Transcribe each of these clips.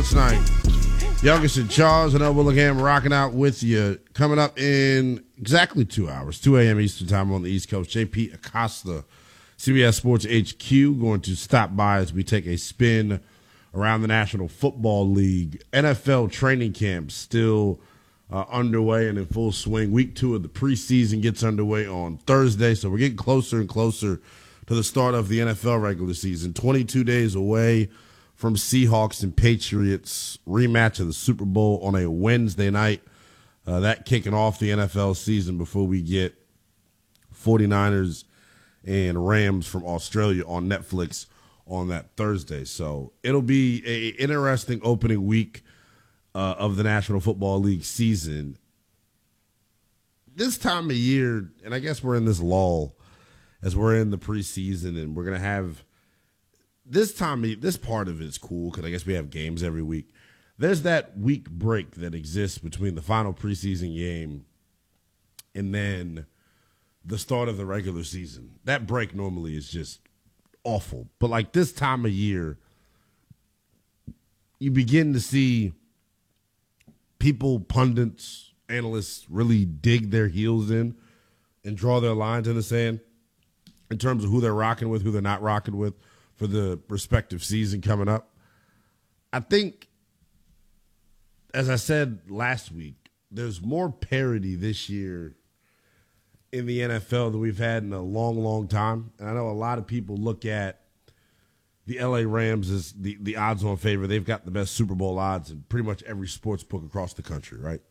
Sports Night. Youngest and Charles and Willingham rocking out with you. Coming up in exactly 2 hours, 2 a.m. Eastern Time on the East Coast. JP Acosta, CBS Sports HQ, going to stop by as we take a spin around the National Football League. NFL training camp still underway and in full swing. Week 2 of the preseason gets underway on Thursday, so we're getting closer and closer to the start of the NFL regular season. 22 days away from Seahawks and Patriots rematch of the Super Bowl on a Wednesday night. That kicking off the NFL season before we get 49ers and Rams from Australia on Netflix on that Thursday. So it'll be an interesting opening week of the National Football League season. This time of year, and I guess we're in this lull as we're in the preseason, and we're going to have this part of it is cool because I guess we have games every week. There's that week break that exists between the final preseason game and then the start of the regular season. That break normally is just awful. But like this time of year, you begin to see people, pundits, analysts really dig their heels in and draw their lines in the sand in terms of who they're rocking with, who they're not rocking with for the respective season coming up. I think, as I said last week, there's more parity this year in the NFL than we've had in a long, long time. And I know a lot of people look at the LA Rams as the odds-on favorite. They've got the best Super Bowl odds in pretty much every sports book across the country, right?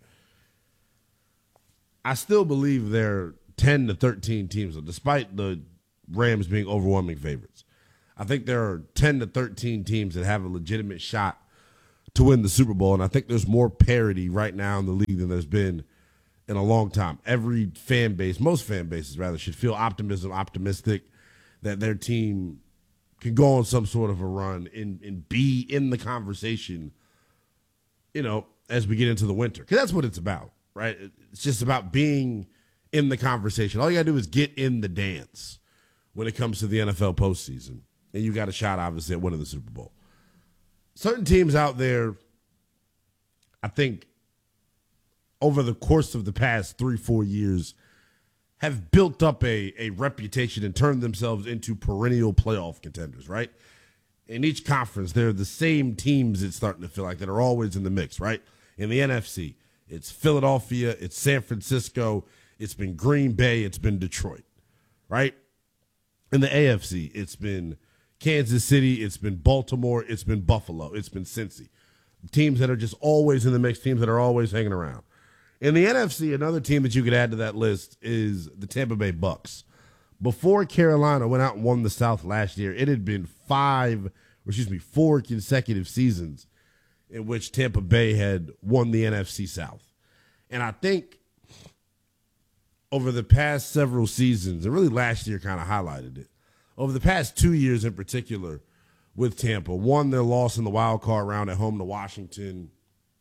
I still believe they're 10 to 13 teams, despite the Rams being overwhelming favorites. I think there are 10 to 13 teams that have a legitimate shot to win the Super Bowl, and I think there's more parity right now in the league than there's been in a long time. Every fan base, most fan bases rather, should feel optimistic that their team can go on some sort of a run and be in the conversation, as we get into the winter. Because that's what it's about, right? It's just about being in the conversation. All you got to do is get in the dance when it comes to the NFL postseason. And you got a shot, obviously, at winning the Super Bowl. Certain teams out there, I think, over the course of the past 3-4 years, have built up a reputation and turned themselves into perennial playoff contenders, right? In each conference, they're the same teams, it's starting to feel like, that are always in the mix, right? In the NFC, it's Philadelphia, it's San Francisco, it's been Green Bay, it's been Detroit, right? In the AFC, it's been Kansas City, it's been Baltimore, it's been Buffalo, it's been Cincy. Teams that are just always in the mix, teams that are always hanging around. In the NFC, another team that you could add to that list is the Tampa Bay Bucks. Before Carolina went out and won the South last year, it had been 4 consecutive seasons in which Tampa Bay had won the NFC South. And I think over the past several seasons, and really last year kind of highlighted it, over the past 2 years in particular with Tampa, one, their loss in the wild card round at home to Washington.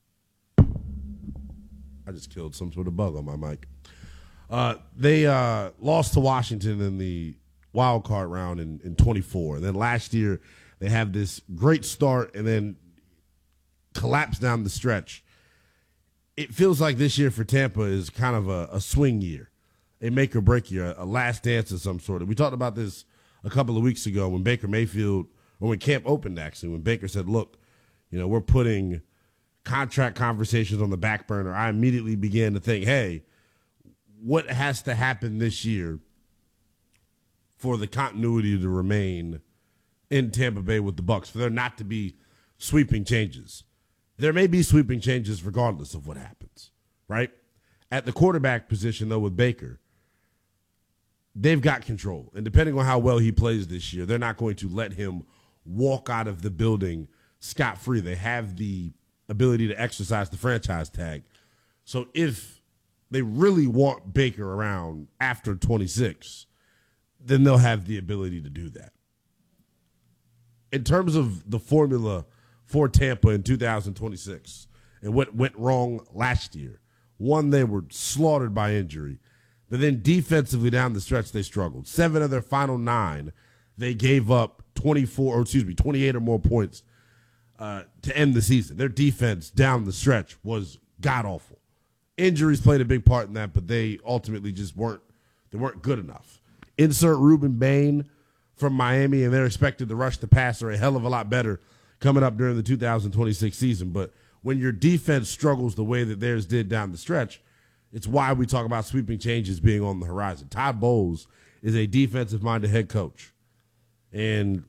I just killed some sort of bug on my mic. They lost to Washington in the wild card round in 24. And then last year, they have this great start and then collapse down the stretch. It feels like this year for Tampa is kind of a swing year, a make or break year, a last dance of some sort. We talked about this a couple of weeks ago when Baker Mayfield, or when camp opened actually, when Baker said, look, we're putting contract conversations on the back burner. I immediately began to think, hey, what has to happen this year for the continuity to remain in Tampa Bay with the Bucs, for there not to be sweeping changes? There may be sweeping changes regardless of what happens, right? At the quarterback position, though, with Baker, they've got control. And depending on how well he plays this year, they're not going to let him walk out of the building scot-free. They have the ability to exercise the franchise tag. So if they really want Baker around after 26, then they'll have the ability to do that. In terms of the formula for Tampa in 2026 and what went wrong last year, one, they were slaughtered by injury. But then defensively down the stretch, they struggled. 7 of their final 9, they gave up 28 or more points to end the season. Their defense down the stretch was god-awful. Injuries played a big part in that, but they ultimately just weren't good enough. Insert Ruben Bain from Miami, and they're expected to rush the passer a hell of a lot better coming up during the 2026 season. But when your defense struggles the way that theirs did down the stretch, it's why we talk about sweeping changes being on the horizon. Todd Bowles is a defensive-minded head coach. And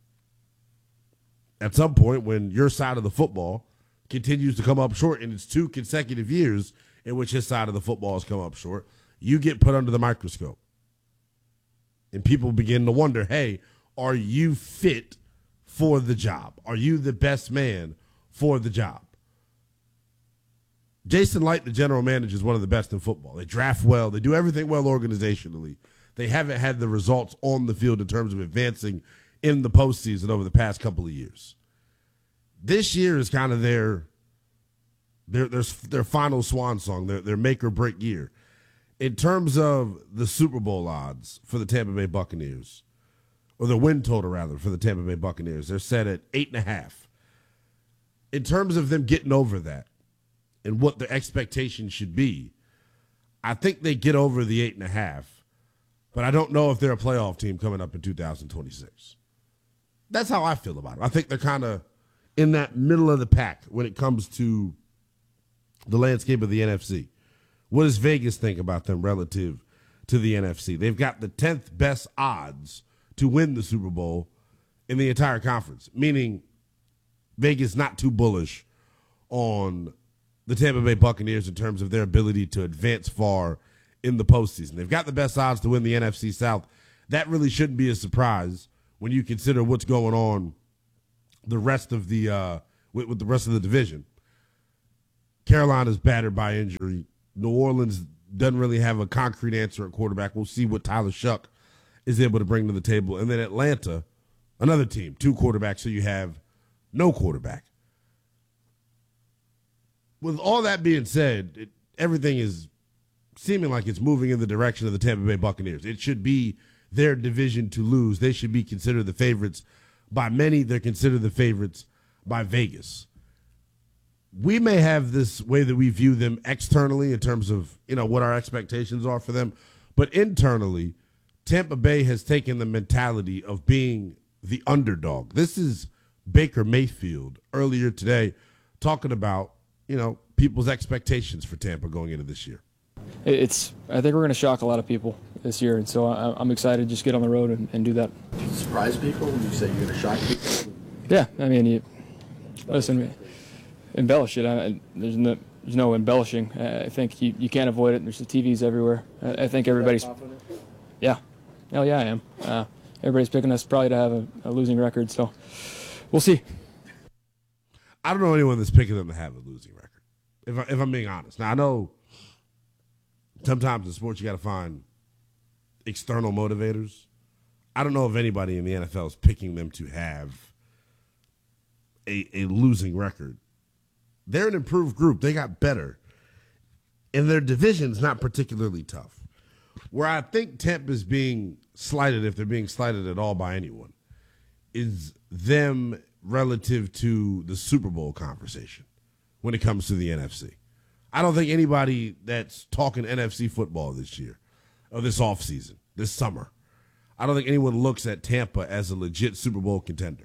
at some point, when your side of the football continues to come up short, and it's 2 consecutive years in which his side of the football has come up short, you get put under the microscope. And people begin to wonder, hey, are you fit for the job? Are you the best man for the job? Jason Light, the general manager, is one of the best in football. They draft well. They do everything well organizationally. They haven't had the results on the field in terms of advancing in the postseason over the past couple of years. This year is kind of their final swan song, their make or break year. In terms of the Super Bowl odds for the Tampa Bay Buccaneers, or the win total rather for the Tampa Bay Buccaneers, they're set at 8.5. In terms of them getting over that and what the expectation should be, I think they get over the 8.5, but I don't know if they're a playoff team coming up in 2026. That's how I feel about it. I think they're kind of in that middle of the pack when it comes to the landscape of the NFC. What does Vegas think about them relative to the NFC? They've got the 10th best odds to win the Super Bowl in the entire conference, meaning Vegas not too bullish on the Tampa Bay Buccaneers in terms of their ability to advance far in the postseason. They've got the best odds to win the NFC South. That really shouldn't be a surprise when you consider what's going on the rest of the with the rest of the division. Carolina's battered by injury. New Orleans doesn't really have a concrete answer at quarterback. We'll see what Tyler Shuck is able to bring to the table. And then Atlanta, another team, 2 quarterbacks, so you have no quarterback. With all that being said, everything is seeming like it's moving in the direction of the Tampa Bay Buccaneers. It should be their division to lose. They should be considered the favorites by many. They're considered the favorites by Vegas. We may have this way that we view them externally in terms of, what our expectations are for them. But internally, Tampa Bay has taken the mentality of being the underdog. This is Baker Mayfield earlier today talking about, people's expectations for Tampa going into this year. I think we're going to shock a lot of people this year, and so I'm excited to just get on the road and do that. Do you surprise people when you say you're going to shock people? Yeah, listen, embellish it. There's no embellishing. I think you can't avoid it. There's the TVs everywhere. I think everybody's. Yeah, hell yeah, I am. Everybody's picking us probably to have a losing record, so we'll see. I don't know anyone that's picking them to have a losing record, if I'm being honest. Now, I know sometimes in sports you got to find external motivators. I don't know if anybody in the NFL is picking them to have a losing record. They're an improved group. They got better. And their division's not particularly tough. Where I think Tampa's being slighted, if they're being slighted at all by anyone, is them relative to the Super Bowl conversation when it comes to the NFC. I don't think anybody that's talking NFC football this year, or this offseason, this summer, I don't think anyone looks at Tampa as a legit Super Bowl contender.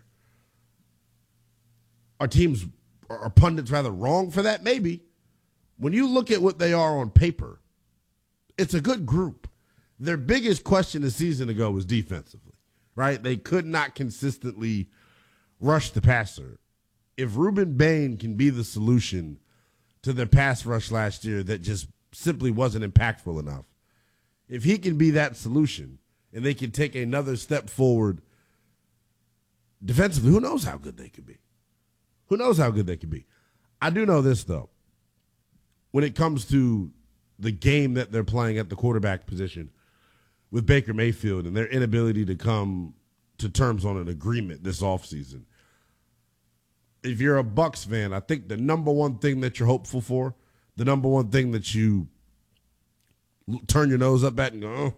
Are pundits rather wrong for that? Maybe. When you look at what they are on paper, it's a good group. Their biggest question a season ago was defensively, right? They could not consistently rush the passer. If Ruben Bain can be the solution to their pass rush last year that just simply wasn't impactful enough, if he can be that solution and they can take another step forward defensively, who knows how good they could be? Who knows how good they could be? I do know this, though. When it comes to the game that they're playing at the quarterback position with Baker Mayfield and their inability to come to terms on an agreement this offseason, if you're a Bucs fan, I think the number one thing that you're hopeful for, the number one thing that you turn your nose up at and go, oh,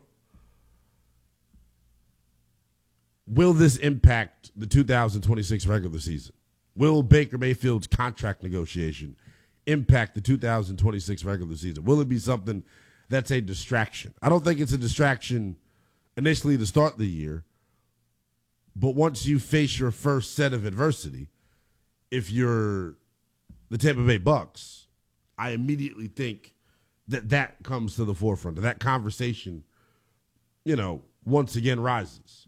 will this impact the 2026 regular season? Will Baker Mayfield's contract negotiation impact the 2026 regular season? Will it be something that's a distraction? I don't think it's a distraction initially to start the year, but once you face your first set of adversity, if you're the Tampa Bay Bucks, I immediately think that comes to the forefront, and that conversation, once again rises.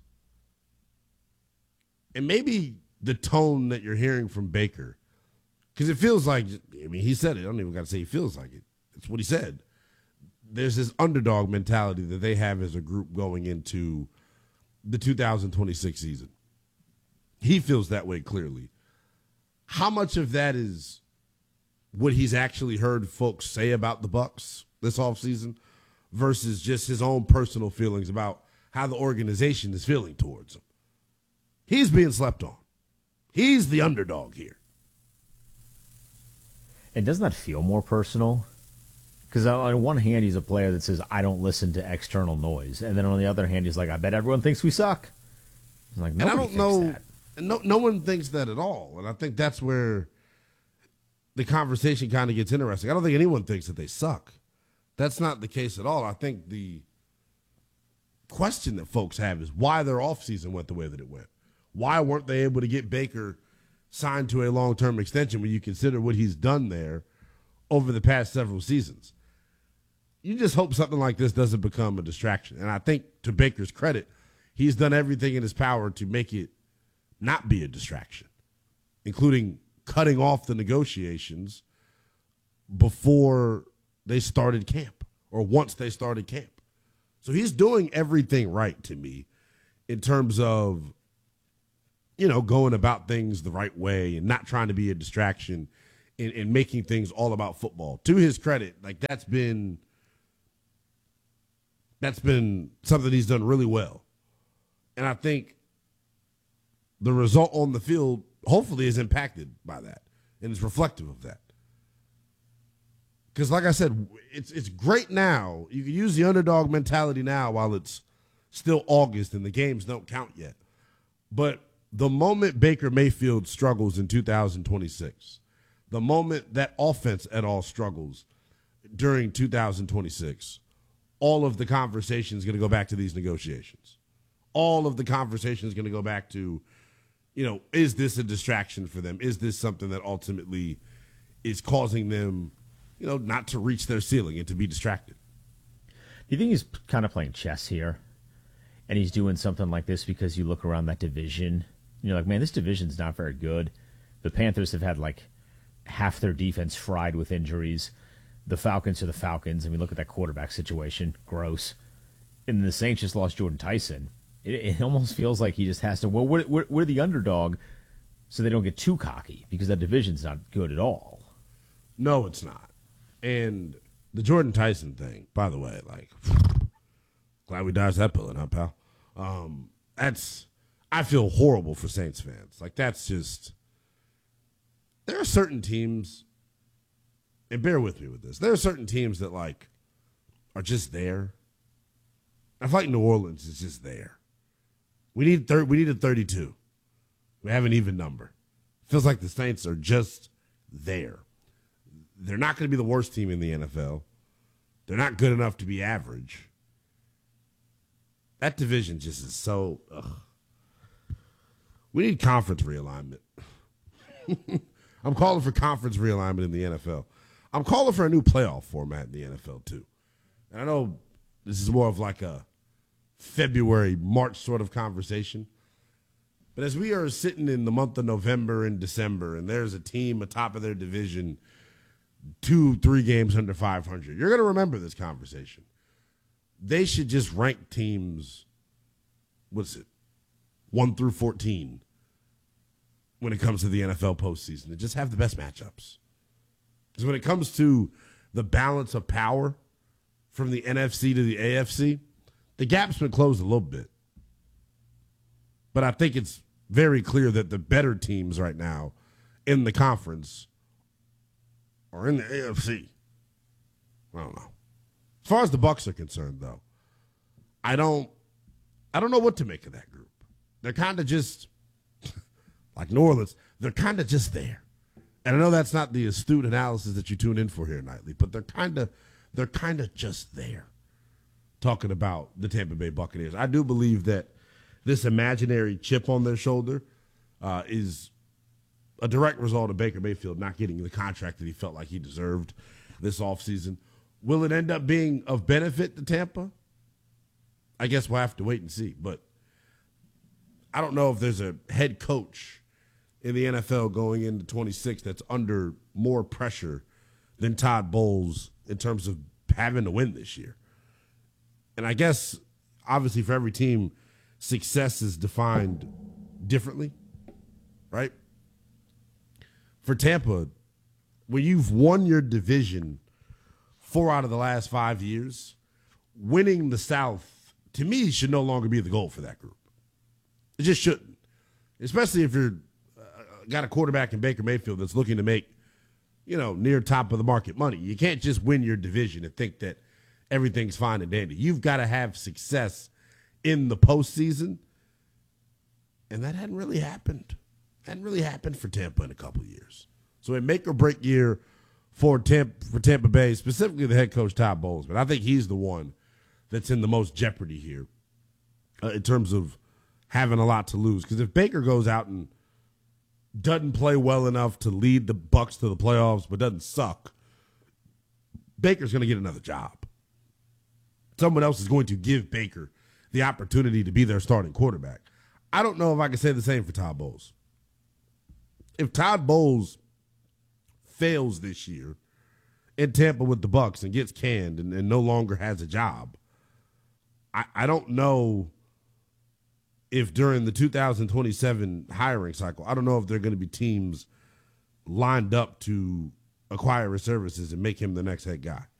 And maybe the tone that you're hearing from Baker, because it feels like, he said it. I don't even got to say he feels like it. It's what he said. There's this underdog mentality that they have as a group going into the 2026 season. He feels that way clearly. How much of that is what he's actually heard folks say about the Bucks this offseason versus just his own personal feelings about how the organization is feeling towards him? He's being slept on. He's the underdog here. And doesn't that feel more personal? Because on one hand, he's a player that says, I don't listen to external noise. And then on the other hand, he's like, I bet everyone thinks we suck. I'm like, nobody thinks that. And no one thinks that at all. And I think that's where the conversation kind of gets interesting. I don't think anyone thinks that they suck. That's not the case at all. I think the question that folks have is why their offseason went the way that it went. Why weren't they able to get Baker signed to a long-term extension when you consider what he's done there over the past several seasons? You just hope something like this doesn't become a distraction. And I think, to Baker's credit, he's done everything in his power to make it not be a distraction, including cutting off the negotiations before they started camp or once they started camp. So he's doing everything right to me in terms of, going about things the right way and not trying to be a distraction and making things all about football. To his credit, that's been something he's done really well. And I think the result on the field hopefully is impacted by that and is reflective of that. Because like I said, it's great now. You can use the underdog mentality now while it's still August and the games don't count yet. But the moment Baker Mayfield struggles in 2026, the moment that offense at all struggles during 2026, all of the conversation is going to go back to these negotiations. All of the conversation is going to go back to, is this a distraction for them? Is this something that ultimately is causing them, not to reach their ceiling and to be distracted? Do you think he's kind of playing chess here? And he's doing something like this because you look around that division, and you're like, man, this division's not very good. The Panthers have had half their defense fried with injuries. The Falcons are the Falcons. Look at that quarterback situation. Gross. And the Saints just lost Jordan Tyson. It almost feels like he just has to, we're the underdog so they don't get too cocky because that division's not good at all. No, it's not. And the Jordan Tyson thing, by the way, glad we dodged that bullet, huh, pal? I feel horrible for Saints fans. That's just, there are certain teams, and bear with me with this, there are certain teams that, are just there. I feel like New Orleans is just there. We need a 32. We have an even number. Feels like the Saints are just there. They're not going to be the worst team in the NFL. They're not good enough to be average. That division just is so, We need conference realignment. I'm calling for conference realignment in the NFL. I'm calling for a new playoff format in the NFL, too. And I know this is more of a February, March sort of conversation. But as we are sitting in the month of November and December, and there's a team atop of their division 2-3 games under 500, you're going to remember this conversation. They should just rank teams, 1 through 14 when it comes to the NFL postseason, and just have the best matchups. Because when it comes to the balance of power from the NFC to the AFC, the gap's been closed a little bit. But I think it's very clear that the better teams right now in the conference are in the AFC. I don't know. As far as the Bucs are concerned, though, I don't know what to make of that group. They're kind of just like New Orleans. they're kind of just there. And I know that's not the astute analysis that you tune in for here nightly, but they're kind of just there. Talking about the Tampa Bay Buccaneers, I do believe that this imaginary chip on their shoulder is a direct result of Baker Mayfield not getting the contract that he felt like he deserved this offseason. Will it end up being of benefit to Tampa? I guess we'll have to wait and see. But I don't know if there's a head coach in the NFL going into 26 that's under more pressure than Todd Bowles in terms of having to win this year. And I guess, obviously, for every team, success is defined differently, right? For Tampa, when you've won your division 4 out of the last 5 years, winning the South, to me, should no longer be the goal for that group. It just shouldn't, especially if you're got a quarterback in Baker Mayfield that's looking to make, near top of the market money. You can't just win your division and think that everything's fine and dandy. You've got to have success in the postseason, and that hadn't really happened. Hadn't really happened for Tampa in a couple of years. So a make or break year for Tampa Bay, specifically the head coach Todd Bowles. But I think he's the one that's in the most jeopardy here in terms of having a lot to lose. Because if Baker goes out and doesn't play well enough to lead the Bucs to the playoffs, but doesn't suck, Baker's going to get another job. Someone else is going to give Baker the opportunity to be their starting quarterback. I don't know if I can say the same for Todd Bowles. If Todd Bowles fails this year in Tampa with the Bucs and gets canned and no longer has a job, I don't know if during the 2027 hiring cycle, I don't know if there are going to be teams lined up to acquire his services and make him the next head guy.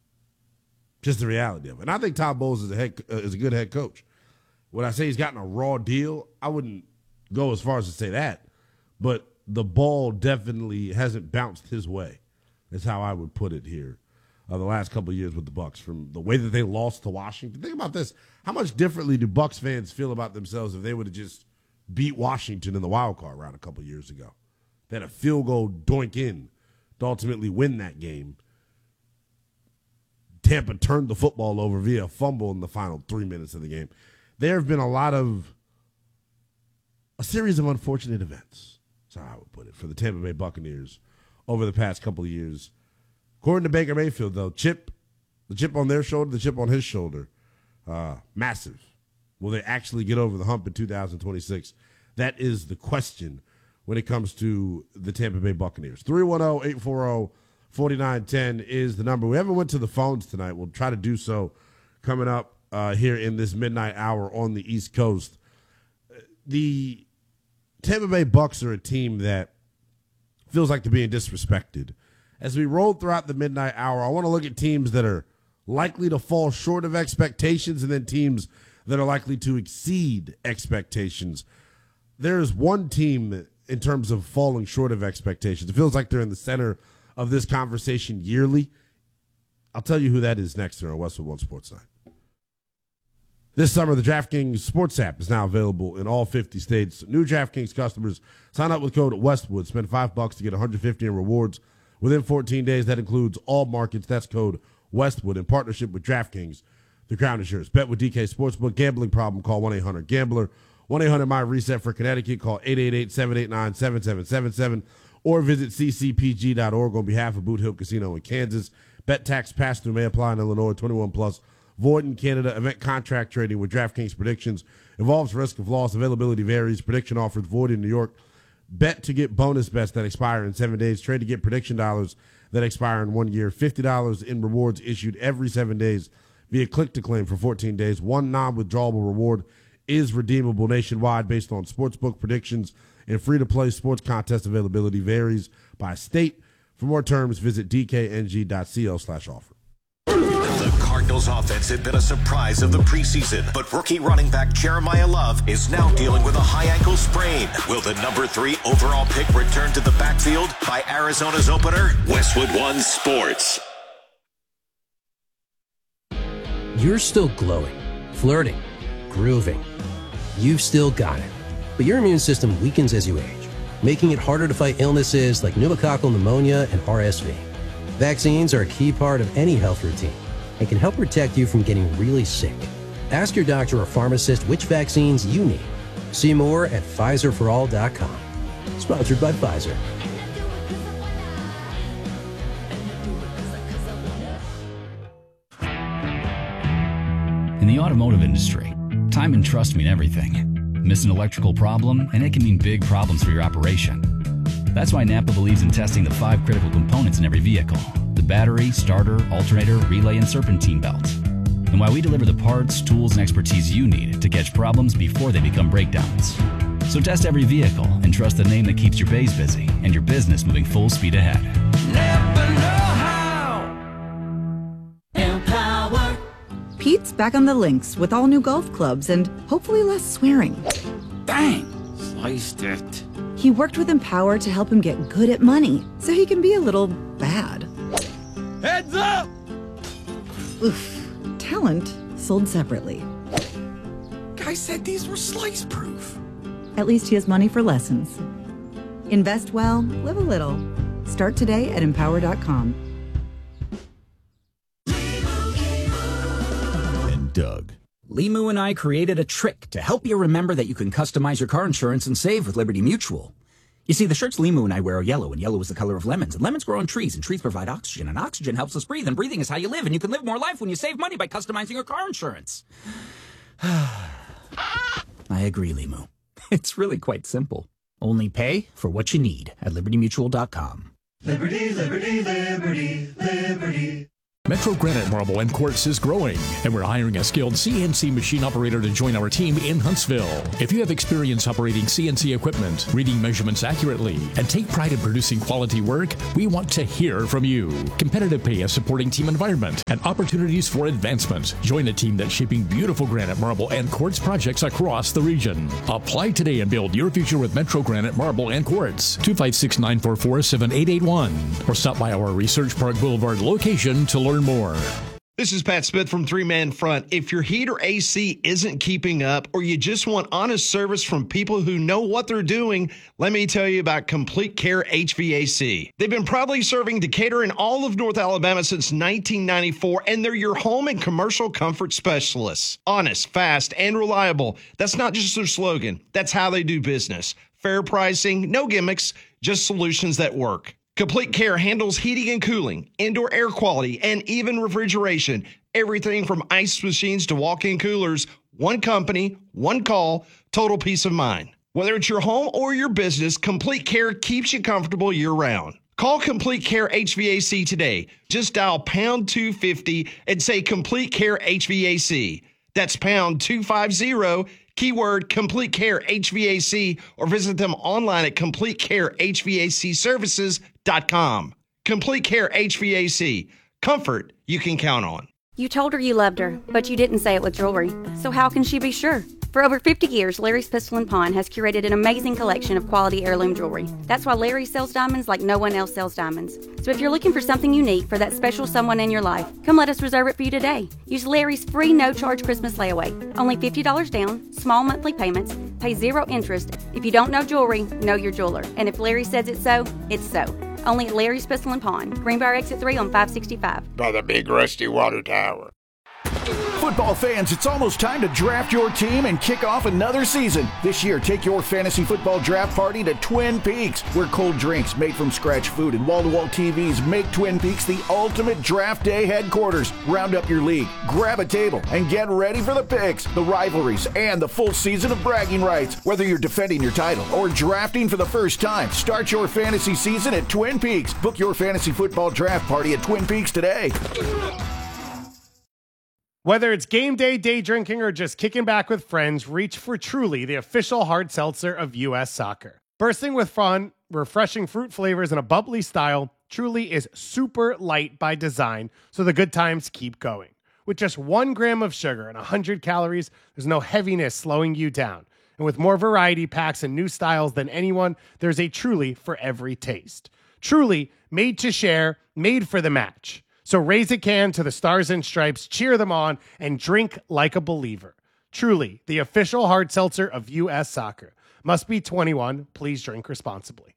Just the reality of it. And I think Todd Bowles is a good head coach. When I say he's gotten a raw deal, I wouldn't go as far as to say that. But the ball definitely hasn't bounced his way. That's how I would put it here. The last couple of years with the Bucs, from the way that they lost to Washington. Think about this. How much differently do Bucs fans feel about themselves if they would have just beat Washington in the wild card round a couple of years ago? They had a field goal doink in to ultimately win that game. Tampa turned the football over via a fumble in the final 3 minutes of the game. There have been a series of unfortunate events. That's how I would put it for the Tampa Bay Buccaneers over the past couple of years. According to Baker Mayfield, though, the chip on their shoulder, the chip on his shoulder, massive. Will they actually get over the hump in 2026? That is the question when it comes to the Tampa Bay Buccaneers. 310-840-4910 is the number. We haven't went to the phones tonight. We'll try to do so coming up here in this midnight hour on the East Coast. The Tampa Bay Bucs are a team that feels like they're being disrespected. As we roll throughout the midnight hour, I want to look at teams that are likely to fall short of expectations and then teams that are likely to exceed expectations. There's one team in terms of falling short of expectations. It feels like they're in the center of this conversation yearly. I'll tell you who that is next here on Westwood One Sports Night. This summer, the DraftKings Sports app is now available in all 50 states. New DraftKings customers sign up with code Westwood. Spend $5 to get $150 in rewards within 14 days. That includes all markets. That's code Westwood in partnership with DraftKings. The crown is yours. Bet with DK Sportsbook. Gambling problem? Call 1-800-GAMBLER. 1-800-MY-RESET for Connecticut. Call 888-789-7777 or visit ccpg.org on behalf of Boot Hill Casino in Kansas. Bet tax pass-through may apply in Illinois. 21 plus. Void in Canada. Event contract trading with DraftKings predictions involves risk of loss. Availability varies. Prediction offers void in New York. Bet to get bonus bets that expire in 7 days. Trade to get prediction dollars that expire in 1 year. $50 in rewards issued every 7 days via click to claim for 14 days. One non-withdrawable reward is redeemable nationwide based on sportsbook predictions, and free-to-play sports contest availability varies by state. For more terms, visit dkng.co/offer. The Cardinals offense had been a surprise of the preseason, but rookie running back Jeremiah Love is now dealing with a high ankle sprain. Will the number 3 overall pick return to the backfield by Arizona's opener? Westwood One Sports. You're still glowing, flirting, grooving. You've still got it. But your immune system weakens as you age. making it harder to fight illnesses like pneumococcal pneumonia and RSV. Vaccines are a key part of any health routine and can help protect you from getting really sick. Ask your doctor or pharmacist which vaccines you need. See more at PfizerForAll.com. Sponsored by Pfizer. In the automotive industry, time and trust mean everything. Miss an electrical problem, and it can mean big problems for your operation. That's why Napa believes in testing the 5 critical components in every vehicle: the battery, starter, alternator, relay, and serpentine belt. And why we deliver the parts, tools, and expertise you need to catch problems before they become breakdowns. So test every vehicle and trust the name that keeps your bays busy and your business moving full speed ahead. Never know how. Empower. Pete's back on the links with all new golf clubs and hopefully less swearing. Bang! Sliced it. He worked with Empower to help him get good at money so he can be a little bad. Heads up! Oof. Talent sold separately. Guy said these were slice proof. At least he has money for lessons. Invest well, live a little. Start today at empower.com. And Doug. Limu and I created a trick to help you remember that you can customize your car insurance and save with Liberty Mutual. You see, the shirts Limu and I wear are yellow, and yellow is the color of lemons, and lemons grow on trees, and trees provide oxygen, and oxygen helps us breathe, and breathing is how you live, and you can live more life when you save money by customizing your car insurance. I agree, Limu. It's really quite simple. Only pay for what you need at libertymutual.com. Liberty, liberty, liberty, liberty. Metro Granite Marble and Quartz is growing, and we're hiring a skilled CNC machine operator to join our team in Huntsville. If you have experience operating CNC equipment, reading measurements accurately, and take pride in producing quality work, we want to hear from you. Competitive pay, a supporting team environment, and opportunities for advancement. Join a team that's shaping beautiful granite, marble, and quartz projects across the region. Apply today and build your future with Metro Granite Marble and Quartz. 256-944-7881. Or stop by our Research Park Boulevard location to learn more. This is Pat Smith from Three Man Front. If your heat or AC isn't keeping up, or you just want honest service from people who know what they're doing, let me tell you about Complete Care HVAC. They've been proudly serving Decatur and all of North Alabama since 1994, and they're your home and commercial comfort specialists. Honest, fast, and reliable. That's not just their slogan. That's how they do business. Fair pricing, no gimmicks, just solutions that work. Complete Care handles heating and cooling, indoor air quality, and even refrigeration. Everything from ice machines to walk-in coolers. One company, one call, total peace of mind. Whether it's your home or your business, Complete Care keeps you comfortable year-round. Call Complete Care HVAC today. Just dial pound 250 and say Complete Care HVAC. That's pound 250, keyword Complete Care HVAC, or visit them online at CompleteCareHVACservices.com. Complete Care HVAC. Comfort you can count on. You told her you loved her, but you didn't say it with jewelry. So how can she be sure? For over 50 years, Larry's Pistol & Pawn has curated an amazing collection of quality heirloom jewelry. That's why Larry sells diamonds like no one else sells diamonds. So if you're looking for something unique for that special someone in your life, come let us reserve it for you today. Use Larry's free no-charge Christmas layaway. Only $50 down, small monthly payments, pay 0 interest. If you don't know jewelry, know your jeweler. And if Larry says it's so, it's so. Only at Larry's Pistol & Pawn, Greenbrier Exit 3 on 565. By the big rusty water tower. Football fans, it's almost time to draft your team and kick off another season. This year, take your fantasy football draft party to Twin Peaks, where cold drinks, made from scratch food, and wall-to-wall TVs make Twin Peaks the ultimate draft day headquarters. Round up your league, grab a table, and get ready for the picks, the rivalries, and the full season of bragging rights. Whether you're defending your title or drafting for the first time, start your fantasy season at Twin Peaks. Book your fantasy football draft party at Twin Peaks today. Whether it's game day, day drinking, or just kicking back with friends, reach for Truly, the official hard seltzer of U.S. Soccer. Bursting with fun, refreshing fruit flavors, and a bubbly style, Truly is super light by design, so the good times keep going. With just 1 gram of sugar and 100 calories, there's no heaviness slowing you down. And with more variety packs and new styles than anyone, there's a Truly for every taste. Truly, made to share, made for the match. So raise a can to the Stars and Stripes, cheer them on, and drink like a believer. Truly, the official hard seltzer of U.S. Soccer. Must be 21. Please drink responsibly.